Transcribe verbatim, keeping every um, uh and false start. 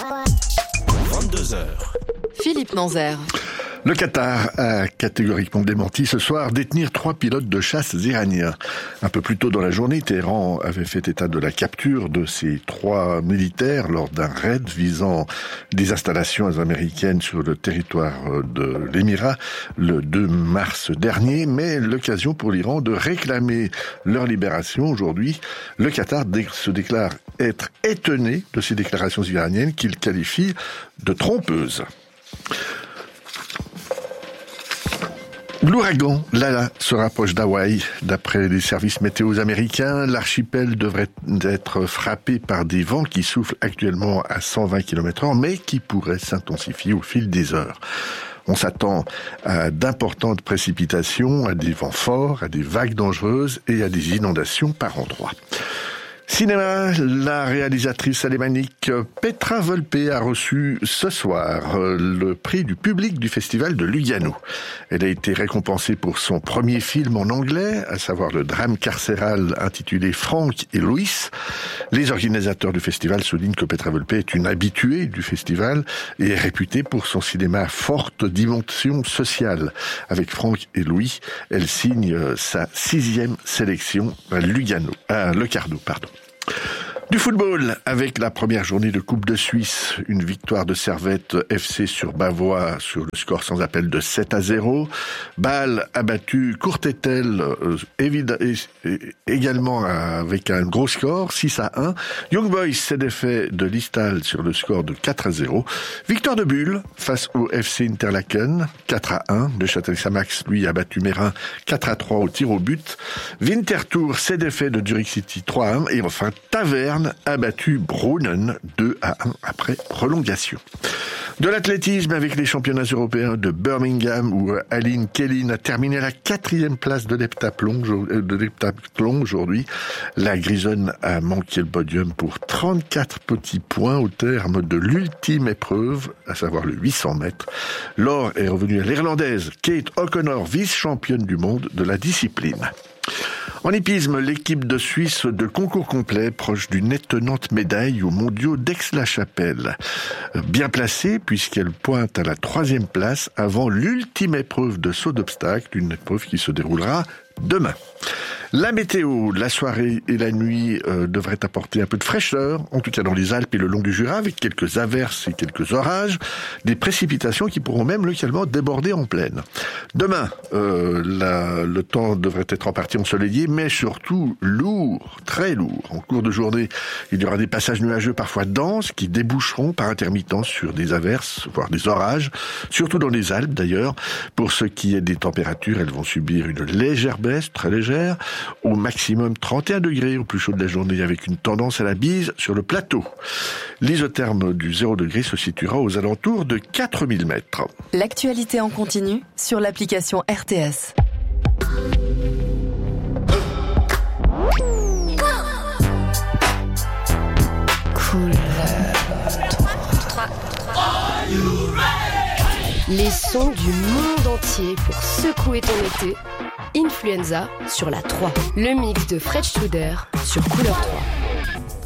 vingt-deux heures. Philippe Nanzer. Le Qatar a catégoriquement démenti ce soir détenir trois pilotes de chasse iraniens. Un peu plus tôt dans la journée, Téhéran avait fait état de la capture de ces trois militaires lors d'un raid visant des installations américaines sur le territoire de l'Émirat le deux mars dernier, mais l'occasion pour l'Iran de réclamer leur libération. Aujourd'hui, le Qatar se déclare être étonné de ces déclarations iraniennes qu'il qualifie de trompeuses. L'ouragan Lala se rapproche d'Hawaï. D'après les services météo américains, l'archipel devrait être frappé par des vents qui soufflent actuellement à cent vingt kilomètres heure, mais qui pourraient s'intensifier au fil des heures. On s'attend à d'importantes précipitations, à des vents forts, à des vagues dangereuses et à des inondations par endroits. Cinéma, la réalisatrice alémanique Petra Volpe a reçu ce soir le prix du public du festival de Lugano. Elle a été récompensée pour son premier film en anglais, à savoir le drame carcéral intitulé Frank et Louis. Les organisateurs du festival soulignent que Petra Volpe est une habituée du festival et est réputée pour son cinéma à forte dimension sociale. Avec Frank et Louis, elle signe sa sixième sélection à Lugano, à Locarno, pardon. Du football, avec la première journée de Coupe de Suisse, une victoire de Servette F C sur Bavois sur le score sans appel de sept à zéro. Bâle a battu Courtétel euh, évid- également avec un gros score, six à un. Young Boys s'est défait de Listal sur le score de quatre à zéro. Victoire de Bulle face au F C Interlaken, quatre à un. De Châtel-Samax, lui, a battu Mérin quatre à trois au tir au but. Winterthur s'est défait de Zurich City trois à un. Et enfin, Taverne a battu Brunnen deux à un après prolongation. De l'athlétisme avec les championnats européens de Birmingham où Aline Kellin a terminé à la quatrième place de l'heptathlon, de l'heptathlon aujourd'hui. La Grisonne a manqué le podium pour trente-quatre petits points au terme de l'ultime épreuve, à savoir le huit cents mètres. L'or est revenu à l'Irlandaise Kate O'Connor, vice-championne du monde de la discipline. En hippisme, l'équipe de Suisse de concours complet, proche d'une étonnante médaille aux mondiaux d'Aix-la-Chapelle. Bien placée, puisqu'elle pointe à la troisième place avant l'ultime épreuve de saut d'obstacle, une épreuve qui se déroulera demain. La météo, la soirée et la nuit euh, devraient apporter un peu de fraîcheur, en tout cas dans les Alpes et le long du Jura, avec quelques averses et quelques orages, des précipitations qui pourront même localement déborder en plaine. Demain, euh, la, le temps devrait être en partie ensoleillé, mais surtout lourd, très lourd. En cours de journée, il y aura des passages nuageux parfois denses qui déboucheront par intermittence sur des averses, voire des orages, surtout dans les Alpes d'ailleurs. Pour ce qui est des températures, elles vont subir une légère baisse, très légère, au maximum trente et un degrés au plus chaud de la journée avec une tendance à la bise sur le plateau. L'isotherme du zéro degré se situera aux alentours de quatre mille mètres. L'actualité en continu sur l'application R T S. Cool. Les sons du monde entier pour secouer ton été. Influenza sur la trois. Le mix de Fred Studer sur Couleur trois.